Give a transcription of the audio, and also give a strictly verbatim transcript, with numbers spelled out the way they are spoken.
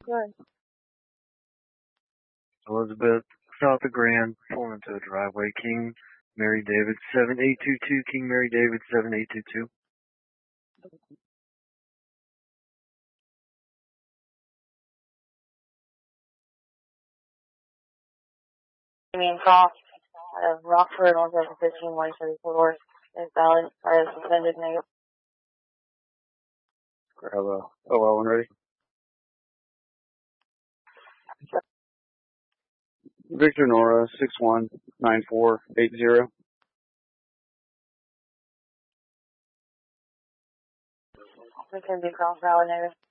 Good. Elizabeth, south of Grand, pulling into a driveway. King Mary David, seven eight two two. King Mary David, seven eight two two. You mean call out of Rockford on seven fifteen one seventy-four. Is valid or is suspended negative. Grab a O L and ready. Victor Nora, six one nine four eight zero. We can be call valid negative.